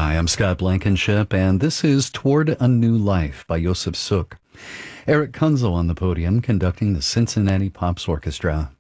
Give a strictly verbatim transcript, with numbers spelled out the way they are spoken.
Hi, I'm Scott Blankenship, and this is Toward a New Life by Josef Suk. Eric Kunzel on the podium conducting the Cincinnati Pops Orchestra.